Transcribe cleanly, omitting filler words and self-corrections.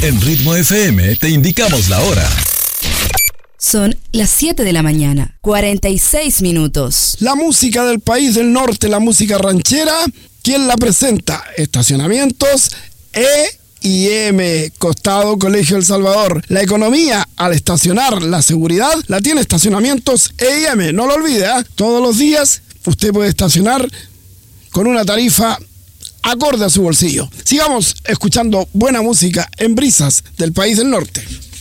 En Ritmo FM te indicamos la hora. Son las 7 de la mañana, 46 minutos. La música del país del norte, la música ranchera, ¿quién la presenta? Estacionamientos E&M, Costado Colegio El Salvador. La economía al estacionar, la seguridad, la tiene Estacionamientos E&M. No lo olvide, todos los días usted puede estacionar con una tarifa acorde a su bolsillo. Sigamos escuchando buena música en Brisas del país del norte.